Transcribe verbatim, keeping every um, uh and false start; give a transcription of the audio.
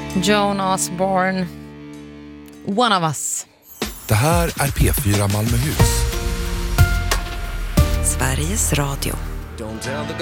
Joan Osborne, One of Us. Det här är P fyra Malmöhus. Sveriges Radio.